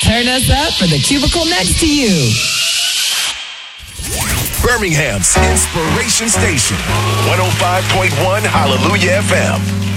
Turn us up for the cubicle next to you. Birmingham's Inspiration Station, 105.1 Hallelujah FM.